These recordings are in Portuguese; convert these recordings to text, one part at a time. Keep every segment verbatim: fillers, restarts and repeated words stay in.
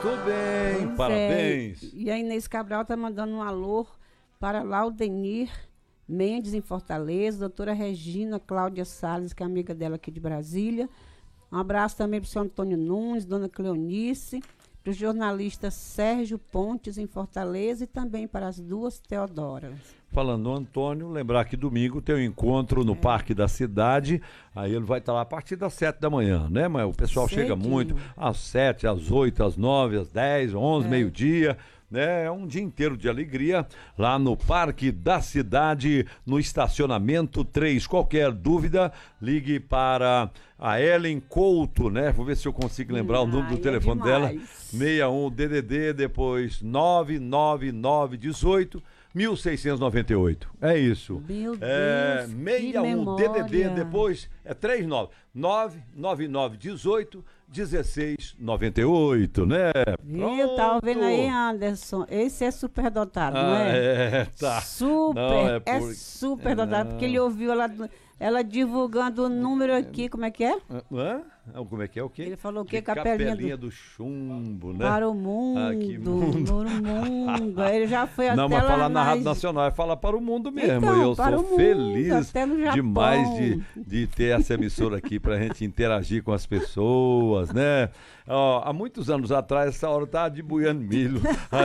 bem, Pois parabéns. é. E a Inês Cabral está mandando um alô para Laudenir Mendes, em Fortaleza, doutora Regina Cláudia Salles, que é amiga dela aqui de Brasília. Um abraço também para o senhor Antônio Nunes, dona Cleonice, para o jornalista Sérgio Pontes, em Fortaleza, e também para as duas Teodoras. Falando no Antônio, lembrar que domingo tem um encontro no é. Parque da Cidade, aí ele vai estar lá a partir das sete da manhã, né? Mas o pessoal Cedinho. Chega muito às sete, às oito, às nove, às dez, onze, é. meio-dia, né? É um dia inteiro de alegria lá no Parque da Cidade, no estacionamento três. Qualquer dúvida, ligue para a Ellen Couto, né? Vou ver se eu consigo lembrar hum, o número do telefone é dela. sessenta e um D D D, depois nove nove nove dezoito mil seiscentos e noventa e oito. É isso. Meu Deus, é, sessenta e um D D D, depois é trinta e nove nove nove nove dezoito dezesseis noventa e oito, né? Viu? Tá vendo aí, Anderson? Esse é superdotado, ah, não é? É, tá. Super, não, é, por... é superdotado, é, porque ele ouviu ela, ela divulgando o número aqui, como é que é? Hã? Como é que é o quê? Ele falou o quê? Capelinha, Capelinha do... do chumbo, né? Para o mundo, ah, que mundo. Para o mundo. Ele já foi não, até mas lá falar na mais... Rádio Nacional é falar para o mundo mesmo. Então, eu para sou o mundo, feliz demais de, Japão. de ter essa emissora aqui para a gente interagir com as pessoas, né? Ó, há muitos anos atrás, essa hora eu tava debuiando milho,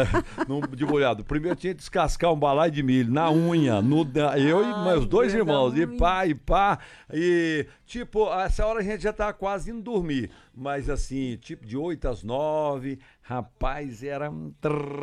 debulhado. Primeiro tinha que descascar um balaio de milho na unha, no, eu Ai, e meus dois Deus irmãos, e pá, e pá, e tipo, essa hora a gente já tava quase indo dormir, mas assim, tipo de oito às nove, rapaz, era um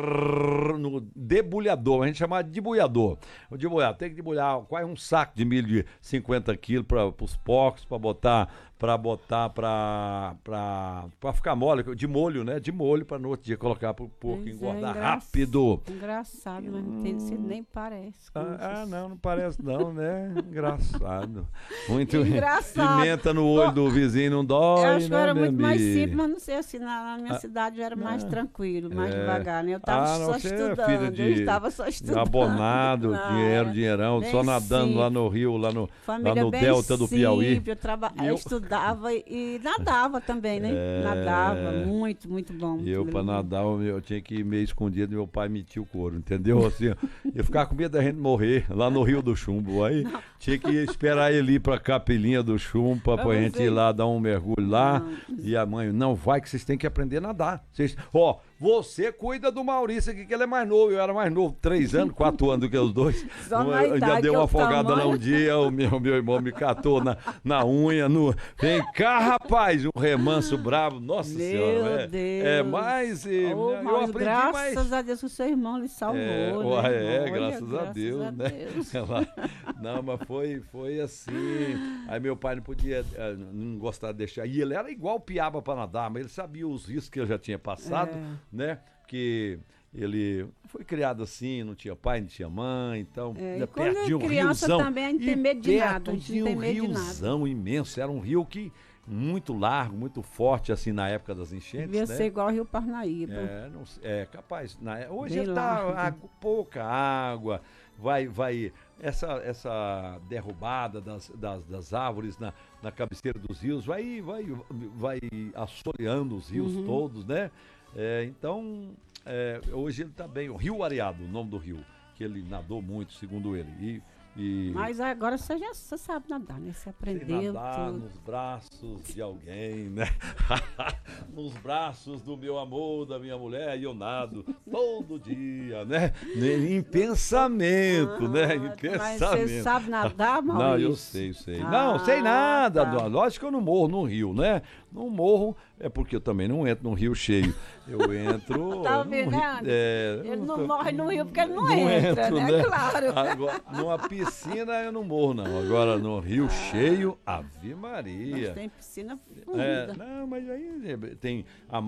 trrr, no debulhador, a gente chamava de debulhador. O debulhador tem que debulhar quase um saco de milho de cinquenta quilos para os porcos, para botar para botar para para ficar mole, de molho, né? De molho para no outro dia colocar para o porco pois engordar é, engra... rápido. Engraçado, mas não tem, hum. nem parece. Ah, ah, não, não parece não, né? Engraçado. Muito engraçado. Pimenta no olho do vizinho não dói, eu acho que né, era muito amiga? mais simples, mas não sei assim, na, na minha ah, cidade era mais não. tranquilo, mais é. devagar, né? Eu estava ah, só estudando, é filha de eu estava só estudando. Abonado, não, dinheiro, dinheirão, só nadando simples. Lá no rio, lá no, lá no delta do Piauí. Eu, traba... eu... eu estudava e nadava também, né? É... Nadava, muito, muito bom. E eu, para nadar, eu, eu tinha que ir meio escondido e meu pai metia o couro, entendeu? Assim, eu ficava com medo da gente morrer lá no Rio do Chumbo. Aí não. Tinha que esperar ele ir pra Capelinha do Chumbo pra, pra gente ir lá dar um mergulho lá. Não. E a mãe, não, vai que vocês têm que aprender a nadar. Vocês, ó, você cuida do Maurício aqui, que ele é mais novo. Eu era mais novo, três anos, quatro anos do que os dois. Só uma, eu já dei uma afogada tamanho. lá um dia, o meu, meu irmão me catou na, na unha. No... Vem cá, rapaz, um remanso bravo. Nossa meu Senhora. Deus. É, é mais... Oh, eu mas aprendi graças mais... a Deus o seu irmão lhe salvou, é, né? Ué, é, Olha, graças, graças a Deus, a né? Deus. Ela, não, mas foi, foi assim. Aí meu pai não podia, não gostava de deixar. E ele era igual o Piaba para nadar, mas ele sabia os riscos que eu já tinha passado, é. né? Porque ele foi criado assim, não tinha pai, não tinha mãe, então é, né, e perto de um criança riozão. também a gente tem medo de nada, a gente de não tem um medo de riozão nada. imenso, era um rio que muito largo, muito forte assim na época das enchentes. Devia né? ser igual ao Rio Parnaíba. É, não, é capaz. Na, hoje Bem está pouca água, vai, vai essa, essa derrubada das, das, das árvores na, na cabeceira dos rios, vai, vai, vai assoreando os rios uhum. todos, né? É, então, é, hoje ele está bem. O Rio Areado, o nome do rio, que ele nadou muito, segundo ele. E, E... Mas agora você já você sabe nadar, né? Você aprendeu nadar tudo. Nos braços de alguém, né? Nos braços do meu amor, da minha mulher, e eu nado todo dia, né? Em pensamento, ah, né? Em pensamento. Mas você sabe nadar, Maurício? Não, eu sei, sei. Ah, não, sei nada. Tá. Lógico que eu não morro no rio, né? Não morro, é porque eu também não entro no rio cheio. Eu entro... Tá ouvindo, né? É, ele não morre no rio porque ele não, não entra, entro, né? né? Claro. Agora, numa piscina eu não morro, não. Agora, no rio ah, cheio, Ave Maria. Mas tem piscina funda. É, não, mas aí tem a